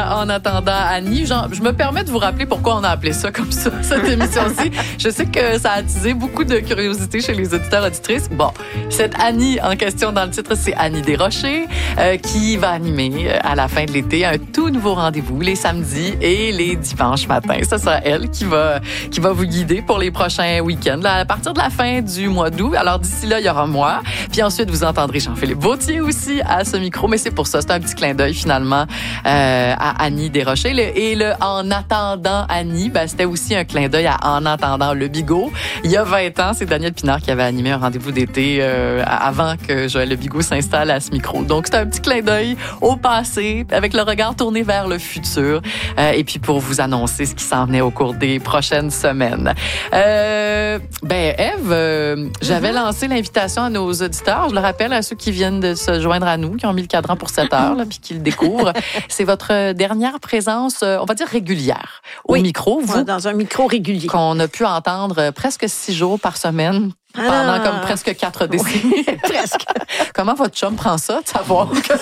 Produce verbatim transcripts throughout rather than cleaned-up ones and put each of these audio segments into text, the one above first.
à En attendant Annie. Genre, je me permets de vous rappeler pourquoi on a appelé ça comme ça, cette émission-ci. Je sais que ça a attisé beaucoup de curiosité chez les auditeurs auditrices. Bon, cette Annie en question dans le titre, c'est Annie Desrochers, euh, qui va animer à la fin de l'été un tout nouveau rendez-vous les samedis et les dimanches matins. Ça sera elle qui va, qui va vous guider pour les prochains week-ends, là, à partir de la fin du mois d'août. Alors d'ici là, il y aura moi. Puis ensuite, vous entendrez Jean-Philippe Vauthier aussi à ce micro. Mais c'est pour ça, c'est un petit clin d'œil finalement euh, à Annie Desrochers. Le, et le En attendant Annie, ben, c'était aussi un clin d'œil à En attendant le Bigot. Il y a vingt ans, c'est Daniel Pinard qui avait animé un rendez-vous d'été euh, avant que Joël Le Bigot s'installe à ce micro. Donc c'est un petit clin d'œil au passé avec le regard tourné vers le futur. Euh, et puis pour vous annoncer ce qui s'en venait au cours des prochaines semaines. Euh, ben Ève, euh, j'avais mm-hmm. lancé l'invitation à nos auditeurs. Je le rappelle à ceux qui viennent de se joindre à nous, qui ont mis le cadran pour sept heures, là, puis qui le découvrent. C'est votre dernière présence, on va dire régulière, au oui, micro. Vous, dans un micro régulier. Qu'on a pu entendre presque six jours par semaine. Ah, pendant non. comme presque quatre décennies. Oui, presque. Comment votre chum prend ça, de savoir que...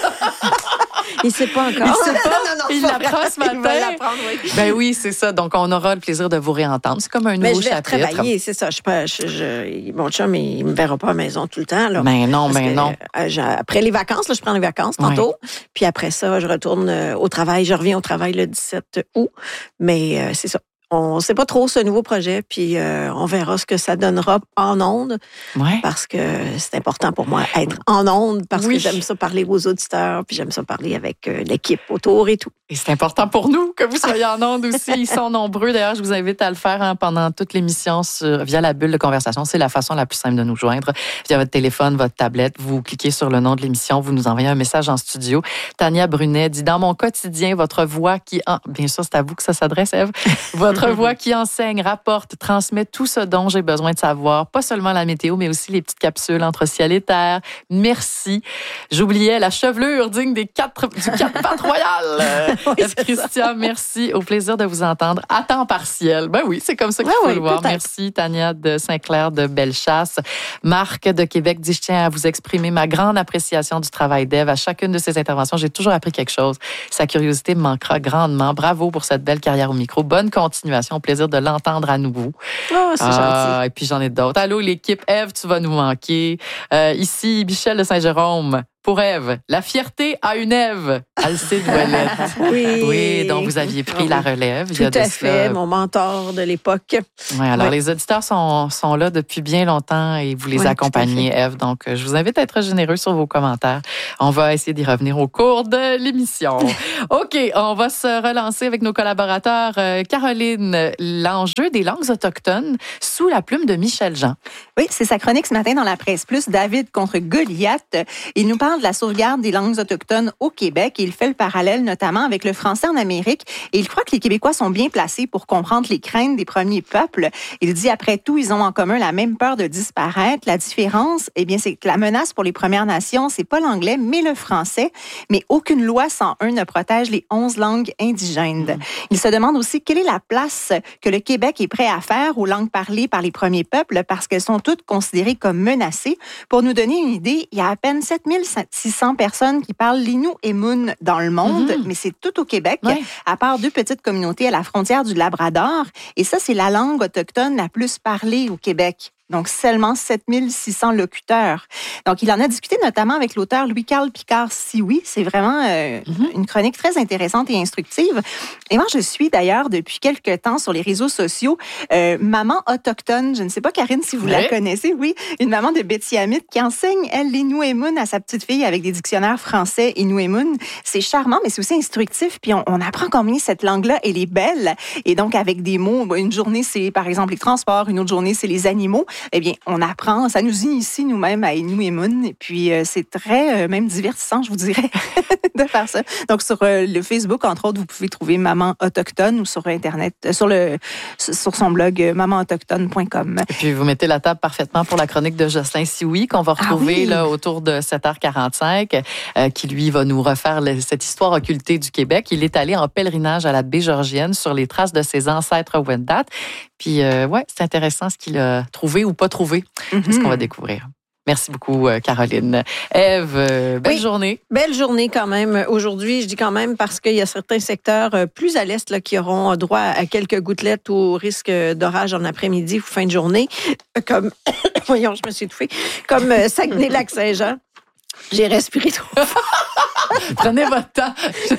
Il sait pas encore. Il sait pas. non, non, il l'apprend ce matin. Il va l'apprendre, oui. Ben oui, c'est ça. Donc, on aura le plaisir de vous réentendre. C'est comme un nouveau ben, je vais chapitre. travailler, c'est ça. Je, je, je, mon chum, il me verra pas à la maison tout le temps. Là, ben non, ben que, non. Euh, après les vacances, là, je prends les vacances tantôt. Ouais. Puis après ça, je retourne euh, au travail. Je reviens au travail le dix-sept août. Mais euh, c'est ça. On ne sait pas trop ce nouveau projet, puis euh, on verra ce que ça donnera en ondes, ouais. parce que c'est important pour moi être en ondes, parce oui. que j'aime ça parler aux auditeurs, puis j'aime ça parler avec euh, l'équipe autour et tout. Et c'est important pour nous que vous soyez en ondes aussi. Ils sont nombreux. D'ailleurs, je vous invite à le faire hein, pendant toute l'émission sur, via la bulle de conversation. C'est la façon la plus simple de nous joindre. Via votre téléphone, votre tablette, vous cliquez sur le nom de l'émission, vous nous envoyez un message en studio. Tania Brunet dit « Dans mon quotidien, votre voix qui... En... » Bien sûr, c'est à vous que ça s'adresse, Ève. Votre voix qui enseigne, rapporte, transmet tout ce dont j'ai besoin de savoir. Pas seulement la météo, mais aussi les petites capsules entre ciel et terre. Merci. J'oubliais la chevelure digne des quatre, du quatre pattes royales. Oui, Christian, merci. Au plaisir de vous entendre à temps partiel. Ben oui, c'est comme ça qu'il oui, faut oui, le voir. Peut-être. Merci, Tania de Saint-Clair de Bellechasse. Marc de Québec dit « Je tiens à vous exprimer ma grande appréciation du travail d'Ève. À chacune de ses interventions, j'ai toujours appris quelque chose. Sa curiosité me manquera grandement. Bravo pour cette belle carrière au micro. Bonne continuation. Au plaisir de l'entendre à nouveau. Oh, c'est ah, gentil. Et puis j'en ai d'autres. Allô, l'équipe. Ève, tu vas nous manquer. Euh, ici, Michel de Saint-Jérôme. Pour Ève, la fierté a une Ève. Alcide Ouellette. Oui. Oui, donc vous aviez pris oui. la relève. Tout à fait, cela. Mon mentor de l'époque. Oui, alors oui. les auditeurs sont, sont là depuis bien longtemps et vous les oui, accompagnez, Ève. Donc, je vous invite à être généreux sur vos commentaires. On va essayer d'y revenir au cours de l'émission. OK, on va se relancer avec nos collaborateurs. Euh, Caroline, l'enjeu des langues autochtones sous la plume de Michel Jean. Oui, c'est sa chronique ce matin dans la Presse Plus, David contre Goliath. Il nous parle de la sauvegarde des langues autochtones au Québec et il fait le parallèle notamment avec le français en Amérique et il croit que les Québécois sont bien placés pour comprendre les craintes des premiers peuples. Il dit après tout, ils ont en commun la même peur de disparaître. La différence, eh bien, c'est que la menace pour les Premières Nations, c'est pas l'anglais, mais le français. Mais aucune loi cent un ne protège les onze langues indigènes. Mmh. Il se demande aussi quelle est la place que le Québec est prêt à faire aux langues parlées par les premiers peuples parce qu'elles sont toutes considérées comme menacées. Pour nous donner une idée, il y a à peine sept mille six cents personnes qui parlent l'innu et moun dans le monde, mmh. mais c'est tout au Québec, ouais. à part deux petites communautés à la frontière du Labrador. Et ça, c'est la langue autochtone la plus parlée au Québec. Donc, seulement sept mille six cents locuteurs. Donc, il en a discuté notamment avec l'auteur Louis-Carl Picard-Sioui. C'est vraiment euh, mm-hmm. une chronique très intéressante et instructive. Et moi, je suis d'ailleurs depuis quelques temps sur les réseaux sociaux euh, maman autochtone. Je ne sais pas, Karine, si vous oui. la connaissez. Oui, une maman de Bétiamite qui enseigne, elle, l'inuemun à sa petite fille avec des dictionnaires français inouemun. C'est charmant, mais c'est aussi instructif. Puis, on, on apprend combien cette langue-là, elle est belle. Et donc, avec des mots, une journée, c'est par exemple les transports. Une autre journée, c'est les animaux. Eh bien, on apprend, ça nous initie nous-mêmes à Innu-et-Mun, et puis euh, c'est très, euh, même divertissant, je vous dirais, de faire ça. Donc, sur euh, le Facebook, entre autres, vous pouvez trouver Maman Autochtone ou sur Internet, euh, sur, le, sur son blog euh, maman autochtone point com. Et puis, vous mettez la table parfaitement pour la chronique de Jocelyn Sioui, qu'on va retrouver ah oui. là, autour de sept heures quarante-cinq, euh, qui, lui, va nous refaire le, cette histoire occultée du Québec. Il est allé en pèlerinage à la baie Georgienne sur les traces de ses ancêtres Wendat. Puis, euh, ouais, c'est intéressant ce qu'il a trouvé ou pas trouvé. Mm-hmm. C'est ce qu'on va découvrir. Merci beaucoup, Caroline. Ève, euh, belle oui, journée. Belle journée quand même aujourd'hui. Je dis quand même parce qu'il y a certains secteurs plus à l'est là, qui auront droit à quelques gouttelettes au risque d'orage en après-midi ou fin de journée. Comme, voyons, je me suis étouffée. Comme Saguenay-Lac-Saint-Jean. J'ai respiré trop fort. Prenez votre temps.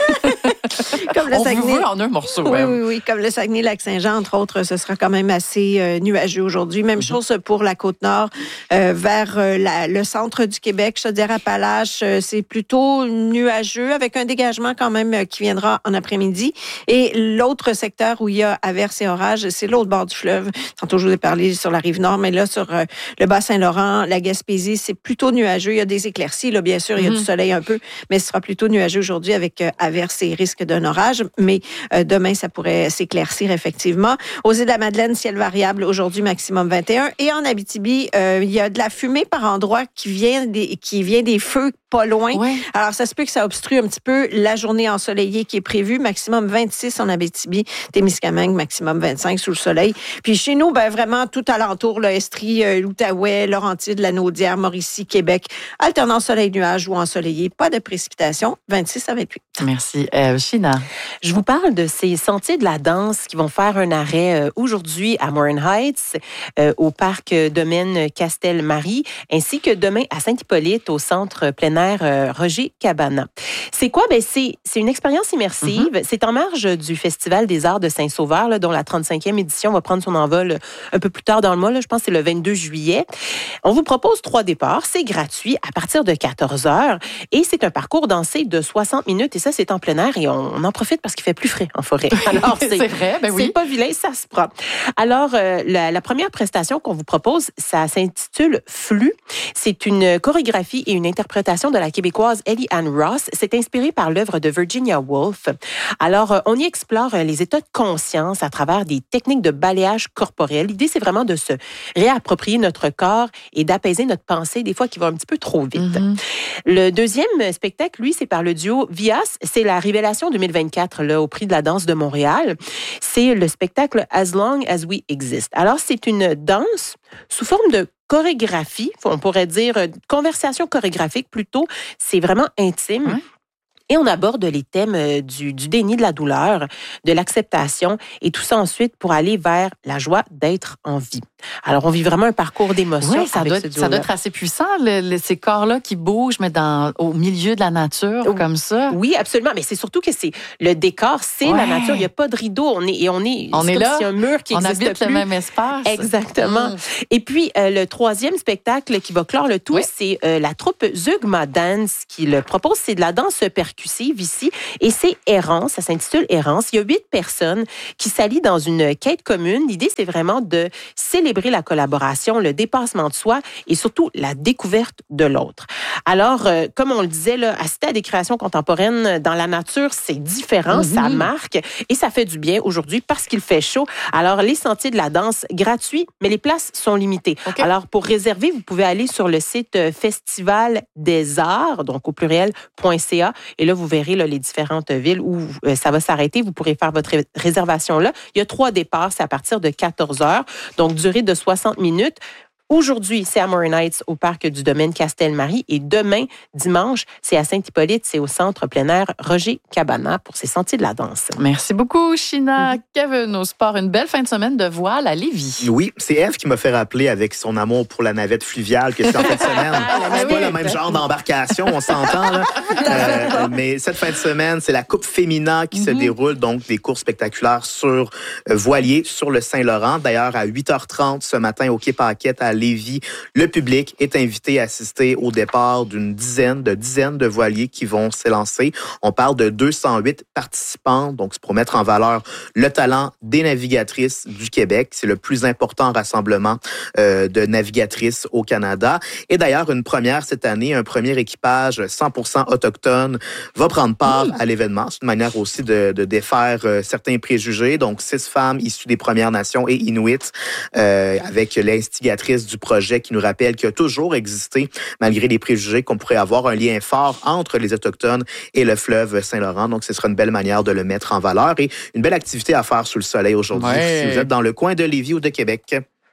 Comme le On Saguenay... vous veut en un morceau. Oui, hein. oui, oui. Comme le Saguenay-Lac-Saint-Jean, entre autres, ce sera quand même assez euh, nuageux aujourd'hui. Même mm-hmm. chose pour la Côte-Nord, euh, vers euh, la, le centre du Québec, Chaudière-Appalaches. Euh, c'est plutôt nuageux avec un dégagement quand même euh, qui viendra en après-midi. Et l'autre secteur où il y a averses et orages, c'est l'autre bord du fleuve. Tantôt, je vous ai parlé sur la Rive-Nord, mais là, sur euh, le Bas-Saint-Laurent, la Gaspésie, c'est plutôt nuageux. Il y a des éclaircies, là, bien sûr. Il y a mm-hmm. du soleil un peu, mais ce sera plutôt nuageux aujourd'hui avec euh, averses et risque d'un orage. Mais euh, demain, ça pourrait s'éclaircir effectivement. Aux îles de la Madeleine, ciel variable aujourd'hui, maximum vingt et un. Et en Abitibi, euh, il y a de la fumée par endroits qui vient des, qui vient des feux pas loin. Ouais. Alors, ça se peut que ça obstrue un petit peu la journée ensoleillée qui est prévue. Maximum vingt-six en Abitibi, Témiscamingue, maximum vingt-cinq sous le soleil. Puis chez nous, ben vraiment tout alentour, là, Estrie, euh, l'Outaouais, Laurentides, la Naudière, Mauricie, Québec. Alternance soleil-nuage ou ensoleillé. Pas de précipitation. vingt-six à vingt-huit. Merci. Euh, China. Je vous parle de ces sentiers de la danse qui vont faire un arrêt euh, aujourd'hui à Morin Heights, euh, au parc domaine Castel-Marie, ainsi que demain à Saint-Hippolyte, au centre plein air euh, Roger Cabana. C'est quoi? Ben, c'est, c'est une expérience immersive. Mm-hmm. C'est en marge du Festival des arts de Saint-Sauveur, là, dont la trente-cinquième édition va prendre son envol un peu plus tard dans le mois. Là, je pense que c'est le vingt-deux juillet. On vous propose trois départs. C'est gratuit à partir de quatorze heures et c'est un parcours dansé de soixante minutes et ça, c'est en plein air et on, on en profite parce qu'il fait plus frais en forêt. Alors, c'est, c'est vrai, ben oui. C'est pas vilain, ça se prend. Alors, euh, la, la première prestation qu'on vous propose, ça s'intitule Flux. C'est une chorégraphie et une interprétation de la Québécoise Ellie Ann Ross. C'est inspiré par l'œuvre de Virginia Woolf. Alors, euh, on y explore les états de conscience à travers des techniques de balayage corporel. L'idée, c'est vraiment de se réapproprier notre corps et d'apaiser notre pensée, des fois qui va un petit peu trop vite. Mm-hmm. Le deuxième spectacle, lui, c'est par le duo Vias. C'est la révélation deux mille vingt-quatre là, au Prix de la danse de Montréal. C'est le spectacle As Long As We Exist. Alors, c'est une danse sous forme de chorégraphie, on pourrait dire conversation chorégraphique plutôt. C'est vraiment intime. Ouais. Et on aborde les thèmes du, du déni de la douleur, de l'acceptation et tout ça ensuite pour aller vers la joie d'être en vie. Alors, on vit vraiment un parcours d'émotions. Oui, ça, doit être, ça doit être assez puissant, le, le, ces corps-là qui bougent, mais dans, au milieu de la nature, oh, comme ça. Oui, absolument. Mais c'est surtout que c'est le décor, c'est ouais. la nature. Il n'y a pas de rideau. On est, et on est, on c'est est comme là. s'il y a un mur qui on existe habite plus. le même espace. Exactement. Mm. Et puis, euh, le troisième spectacle qui va clore le tout, oui. c'est euh, la troupe Zeugma Dance qui le propose. C'est de la danse percussive ici. Et c'est Errance, ça s'intitule Errance. Il y a huit personnes qui s'allient dans une quête commune. L'idée, c'est vraiment de célébrer la collaboration, le dépassement de soi et surtout la découverte de l'autre. Alors, euh, comme on le disait, là, assister à des créations contemporaines dans la nature, c'est différent, mm-hmm. ça marque et ça fait du bien aujourd'hui parce qu'il fait chaud. Alors, les sentiers de la danse gratuits, mais les places sont limitées. Okay. Alors, pour réserver, vous pouvez aller sur le site Festival des Arts, donc au pluriel, .ca et là, vous verrez là, les différentes villes où euh, ça va s'arrêter. Vous pourrez faire votre ré- réservation là. Il y a trois départs, c'est à partir de quatorze heures, donc durée de soixante minutes. Aujourd'hui, c'est à Morin Heights, au parc du domaine Castel-Marie. Et demain, dimanche, c'est à Saint-Hippolyte, c'est au centre plein air Roger Cabana pour ses sentiers de la danse. Merci beaucoup, China. Mm-hmm. Kevin, au sport, une belle fin de semaine de voile à Lévis. Oui, c'est Ève qui m'a fait rappeler avec son amour pour la navette fluviale que c'est en fin de semaine. C'est pas le même genre d'embarcation, on s'entend, là. euh, mais cette fin de semaine, c'est la Coupe Fémina qui mm-hmm. se déroule, donc des courses spectaculaires sur euh, voilier sur le Saint-Laurent. D'ailleurs, à huit heures trente ce matin, au Quai Paquette à Lévis, le public est invité à assister au départ d'une dizaine de dizaines de voiliers qui vont s'élancer. On parle de deux cent huit participants, donc c'est pour mettre en valeur le talent des navigatrices du Québec. C'est le plus important rassemblement euh, de navigatrices au Canada. Et d'ailleurs, une première cette année, un premier équipage cent pour cent autochtone va prendre part mmh. à l'événement. C'est une manière aussi de, de défaire euh, certains préjugés. Donc, six femmes issues des Premières Nations et Inuits, euh, avec l'instigatrice du projet qui nous rappelle qu'il y a toujours existé, malgré les préjugés, qu'on pourrait avoir un lien fort entre les Autochtones et le fleuve Saint-Laurent. Donc, ce sera une belle manière de le mettre en valeur et une belle activité à faire sous le soleil aujourd'hui, ouais. si vous êtes dans le coin de Lévis ou de Québec.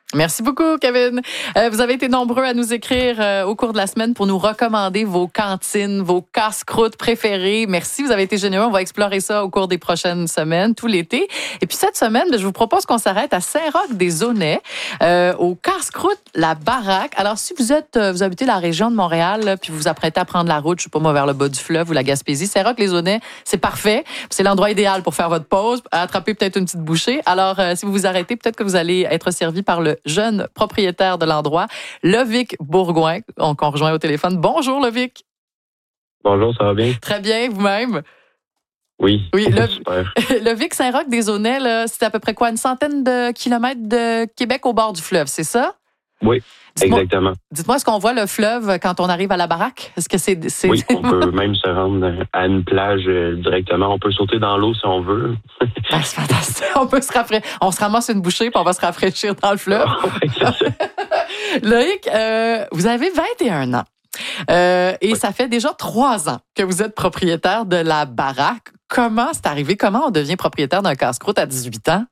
Merci beaucoup, Kevin. Euh, vous avez été nombreux à nous écrire euh, au cours de la semaine pour nous recommander vos cantines, vos casse-croûtes préférées. Merci, vous avez été généreux. On va explorer ça au cours des prochaines semaines, tout l'été. Et puis cette semaine, je vous propose qu'on s'arrête à Saint-Roch-des-Aunais, euh, au casse-croûte La Baraque. Alors, si vous êtes, vous habitez la région de Montréal, là, puis vous vous apprêtez à prendre la route, je sais pas moi, vers le bas du fleuve ou la Gaspésie, Saint-Roch-les-Aunais, c'est parfait. C'est l'endroit idéal pour faire votre pause, attraper peut-être une petite bouchée. Alors, euh, si vous vous arrêtez, peut-être que vous allez être servi par le jeune propriétaire de l'endroit, Lovic Bourgouin, qu'on rejoint au téléphone. Bonjour, Lovic. Bonjour, ça va bien? Très bien, vous-même? Oui, oui le, super. Lovic Saint-Roch-des-Aunais, là, c'est à peu près quoi, une centaine de kilomètres de Québec au bord du fleuve, c'est ça? Oui, dites-moi, exactement. Dites-moi, est-ce qu'on voit le fleuve quand on arrive à la baraque? Est-ce que c'est... c'est... Oui, on peut même se rendre à une plage euh, directement. On peut sauter dans l'eau si on veut. Ah, c'est fantastique. On peut se rafraîchir. On se ramasse une bouchée puis on va se rafraîchir dans le fleuve. Oh, oui, c'est ça. Loïc, euh, vous avez vingt et un ans. Euh, et oui. Ça fait déjà trois ans que vous êtes propriétaire de la baraque. Comment c'est arrivé? Comment on devient propriétaire d'un casse-croûte à dix-huit ans?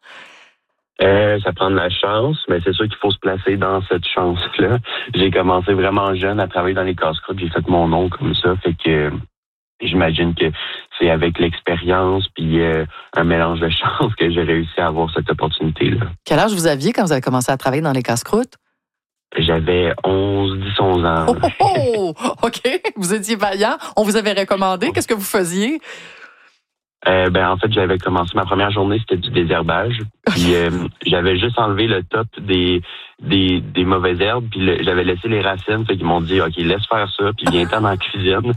Euh, ça prend de la chance, mais c'est sûr qu'il faut se placer dans cette chance-là. J'ai commencé vraiment jeune à travailler dans les casse-croûtes. J'ai fait mon nom comme ça, fait que j'imagine que c'est avec l'expérience puis euh, un mélange de chance que j'ai réussi à avoir cette opportunité-là. Quel âge vous aviez quand vous avez commencé à travailler dans les casse-croûtes? J'avais onze, dix, onze ans. Oh, oh, oh! OK. Vous étiez vaillant. On vous avait recommandé. Qu'est-ce que vous faisiez? Euh, ben en fait, j'avais commencé ma première journée, c'était du désherbage. Puis euh, j'avais juste enlevé le top des des, des mauvaises herbes, puis le, j'avais laissé les racines. Fait qu'ils m'ont dit, OK, laisse faire ça, puis viens-t'en dans la cuisine.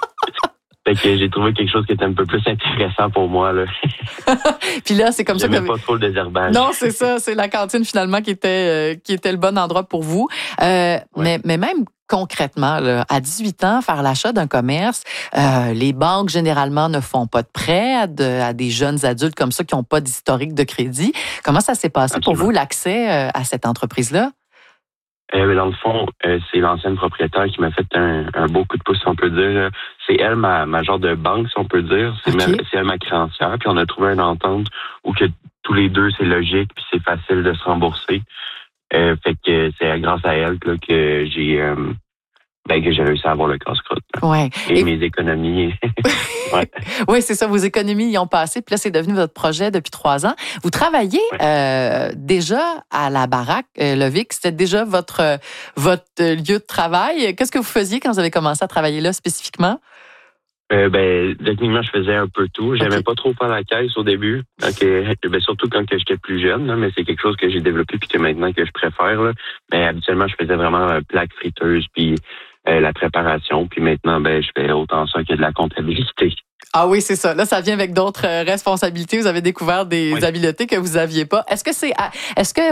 Fait que j'ai trouvé quelque chose qui était un peu plus intéressant pour moi, là. Puis là, c'est comme J'aimais ça que... pas trop le désherbage. Non, c'est ça. C'est la cantine, finalement, qui était, euh, qui était le bon endroit pour vous. Euh, ouais. mais, mais même concrètement, là, à dix-huit ans, faire l'achat d'un commerce, euh, les banques, généralement, ne font pas de prêt à, de, à des jeunes adultes comme ça qui n'ont pas d'historique de crédit. Comment ça s'est passé Absolument. Pour vous, l'accès euh, à cette entreprise-là? Euh, dans le fond, euh, c'est l'ancienne propriétaire qui m'a fait un, un beau coup de pouce, si on peut dire. C'est elle, ma, ma genre de banque, si on peut dire. C'est, okay. ma, c'est elle, ma créancière. Puis on a trouvé une entente où que tous les deux, c'est logique, puis c'est facile de se rembourser. Euh, fait que c'est grâce à elle là, que j'ai euh, ben, que j'ai réussi à avoir le casse-croûte. Ouais. Et, Et mes économies. ouais. Oui, c'est ça. Vos économies y ont passé. Puis là, c'est devenu votre projet depuis trois ans. Vous travaillez ouais. euh, déjà à la baraque, euh, Lovic. C'était déjà votre, votre lieu de travail. Qu'est-ce que vous faisiez quand vous avez commencé à travailler là spécifiquement? Euh, ben, techniquement, je faisais un peu tout. J'aimais okay. pas trop faire la caisse au début. Donc, euh, ben, surtout quand que j'étais plus jeune, là, mais c'est quelque chose que j'ai développé puis que maintenant que je préfère. Là. Mais habituellement, je faisais vraiment euh, plaque friteuse puis euh, la préparation. Puis maintenant, ben, je fais autant ça que de la comptabilité. Ah oui, c'est ça. Là, ça vient avec d'autres responsabilités. Vous avez découvert des oui. habiletés que vous aviez pas. Est-ce que c'est, est-ce que